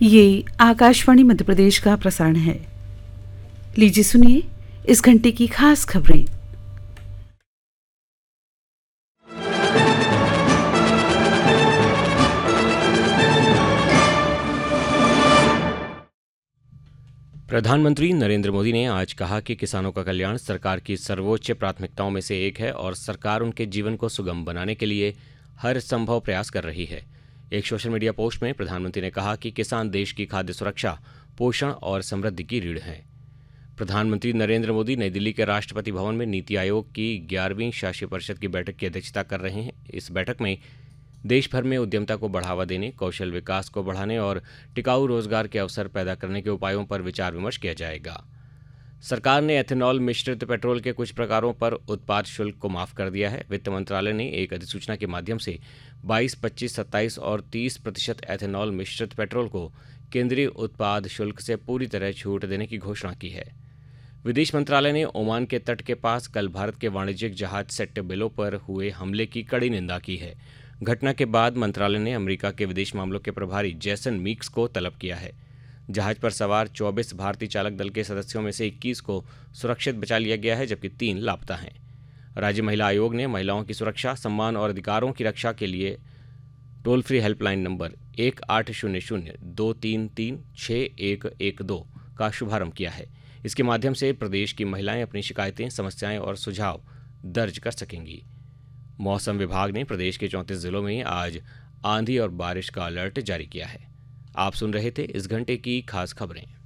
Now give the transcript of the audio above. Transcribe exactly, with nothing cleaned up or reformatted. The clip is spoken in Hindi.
ये आकाशवाणी मध्य प्रदेश का प्रसारण है। लीजिए सुनिए इस घंटे की खास खबरें। प्रधानमंत्री नरेंद्र मोदी ने आज कहा कि किसानों का कल्याण सरकार की सर्वोच्च प्राथमिकताओं में से एक है और सरकार उनके जीवन को सुगम बनाने के लिए हर संभव प्रयास कर रही है। एक सोशल मीडिया पोस्ट में प्रधानमंत्री ने कहा कि किसान देश की खाद्य सुरक्षा, पोषण और समृद्धि की रीढ़ हैं। प्रधानमंत्री नरेंद्र मोदी नई दिल्ली के राष्ट्रपति भवन में नीति आयोग की ग्यारहवीं शासी परिषद की बैठक की अध्यक्षता कर रहे हैं। इस बैठक में देश भर में उद्यमिता को बढ़ावा देने, कौशल विकास को बढ़ाने और टिकाऊ रोजगार के अवसर पैदा करने के उपायों पर विचार विमर्श किया जाएगा। सरकार ने एथेनॉल मिश्रित पेट्रोल के कुछ प्रकारों पर उत्पाद शुल्क को माफ कर दिया है। वित्त मंत्रालय ने एक अधिसूचना के माध्यम से बाईस, पच्चीस, सत्ताईस और तीस प्रतिशत एथेनॉल मिश्रित पेट्रोल को केंद्रीय उत्पाद शुल्क से पूरी तरह छूट देने की घोषणा की है। विदेश मंत्रालय ने ओमान के तट के पास कल भारत के वाणिज्यिक जहाज सेट बिलो पर हुए हमले की कड़ी निंदा की है। घटना के बाद मंत्रालय ने अमेरिका के विदेश मामलों के प्रभारी जैसन मीक्स को तलब किया है। जहाज पर सवार चौबीस भारतीय चालक दल के सदस्यों में से इक्कीस को सुरक्षित बचा लिया गया है, जबकि तीन लापता हैं। राज्य महिला आयोग ने महिलाओं की सुरक्षा, सम्मान और अधिकारों की रक्षा के लिए टोल फ्री हेल्पलाइन नंबर एक आठ शून्य शून्य दो तीन तीन छः एक एक दो का शुभारंभ किया है। इसके माध्यम से प्रदेश की महिलाएं अपनी शिकायतें, समस्याएं और सुझाव दर्ज कर सकेंगी। मौसम विभाग ने प्रदेश के चौंतीस जिलों में आज आंधी और बारिश का अलर्ट जारी किया है। आप सुन रहे थे इस घंटे की खास खबरें।